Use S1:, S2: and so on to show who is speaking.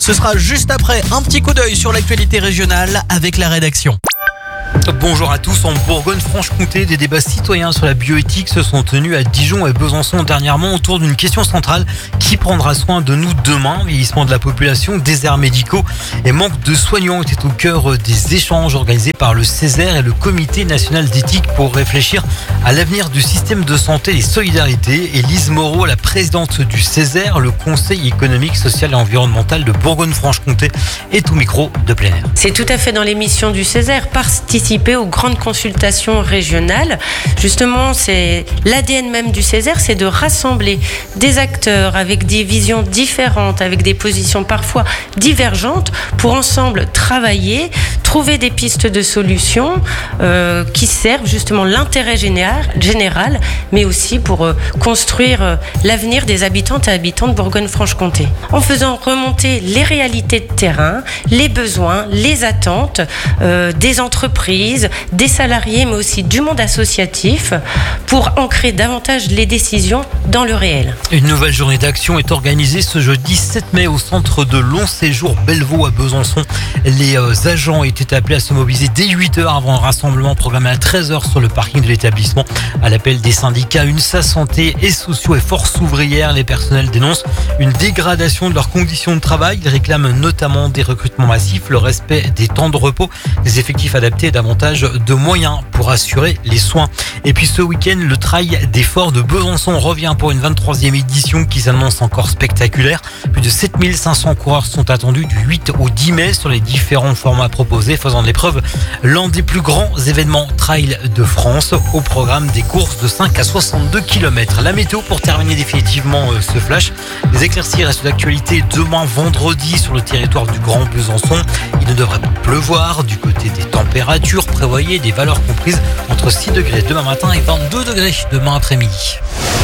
S1: Ce sera juste après un petit coup d'œil sur l'actualité régionale avec la rédaction.
S2: Bonjour à tous. En Bourgogne-Franche-Comté, des débats citoyens sur la bioéthique se sont tenus à Dijon et Besançon dernièrement autour d'une question centrale. Qui prendra soin de nous demain? Vieillissement de la population, déserts médicaux et manque de soignants étaient au cœur des échanges organisés par le Césaire et le Comité national d'éthique pour réfléchir à l'avenir du système de santé et solidarité. Élise Moreau, la présidente du Césaire, le Conseil économique, social et environnemental de Bourgogne-Franche-Comté, est au micro de plein air.
S3: C'est tout à fait dans les missions du Césaire, participer aux grandes consultations régionales. Justement, c'est l'ADN même du Césaire, c'est de rassembler des acteurs avec des visions différentes, avec des positions parfois divergentes, pour ensemble travailler, trouver des pistes de solutions qui servent justement l'intérêt général, mais aussi pour construire l'avenir des habitantes et habitants de Bourgogne-Franche-Comté. En faisant remonter les réalités de terrain, les besoins, les attentes des entreprises, des salariés, mais aussi du monde associatif, pour ancrer davantage les décisions dans le réel.
S2: Une nouvelle journée d'action est organisée ce jeudi 7 mai au centre de long séjour Bellevaux à Besançon. Les agents étaient appelés à se mobiliser dès 8h avant un rassemblement programmé à 13h sur le parking de l'établissement. À l'appel des syndicats UNSA Santé et Sociaux et Force Ouvrière, les personnels dénoncent une dégradation de leurs conditions de travail. Ils réclament notamment des recrutements massifs, le respect des temps de repos, des effectifs adaptés et davantage de moyens pour assurer les soins. Et puis ce week-end, le Trail des Forts de Besançon revient pour une 23e édition qui s'annonce encore spectaculaire. Plus de 7500 coureurs sont attendus du 8 au 10 mai sur les différents formats proposés, faisant de l'épreuve l'un des plus grands événements trail de France. Au programme des courses de 5 à 62 km. La météo pour terminer définitivement ce flash. Les éclaircies restent d'actualité demain vendredi sur le territoire du Grand Besançon. Il ne devrait pas pleuvoir. Du côté des températures, prévoyez des valeurs comprises entre 6 degrés demain matin et 22 degrés demain après-midi.